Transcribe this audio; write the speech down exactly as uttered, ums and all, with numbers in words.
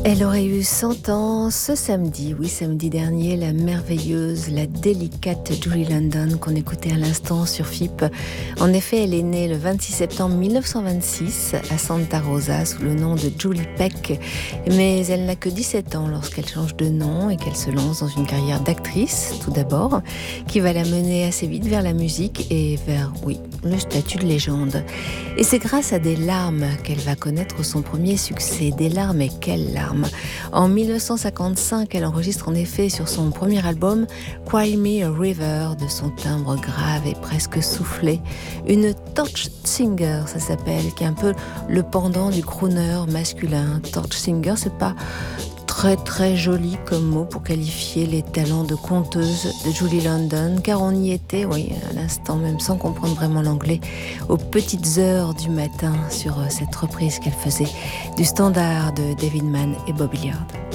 Elle aurait eu cent ans ce samedi, oui, samedi dernier, la merveilleuse, la délicate Julie London qu'on écoutait à l'instant sur F I P. En effet, elle est née le vingt-six septembre mille neuf cent vingt-six à Santa Rosa sous le nom de Julie Peck, mais elle n'a que dix-sept ans lorsqu'elle change de nom et qu'elle se lance dans une carrière d'actrice, tout d'abord, qui va la mener assez vite vers la musique et vers, oui, le statut de légende. Et c'est grâce à des larmes qu'elle va connaître son premier succès. Des larmes, et quelles larmes! En mille neuf cent cinquante-cinq, elle enregistre en effet sur son premier album Cry Me a River, de son timbre grave et presque soufflé, une torch singer, ça s'appelle, qui est un peu le pendant du crooner masculin. Torch singer, c'est pas très très joli comme mot pour qualifier les talents de conteuse de Julie London, car on y était, oui, à l'instant même, sans comprendre vraiment l'anglais, aux petites heures du matin sur cette reprise qu'elle faisait du standard de David Mann et Bob Hilliard.